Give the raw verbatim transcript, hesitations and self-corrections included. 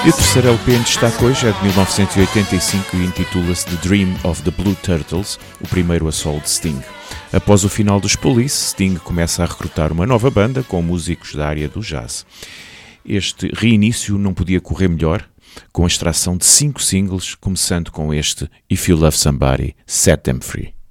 E o terceiro L P em destaque hoje é de mil novecentos e oitenta e cinco e intitula-se The Dream of the Blue Turtles, o primeiro a solo de Sting. Após o final dos Police, Sting começa a recrutar uma nova banda com músicos da área do jazz. Este reinício não podia correr melhor, com a extração de cinco singles, começando com este If You Love Somebody, Set Them Free.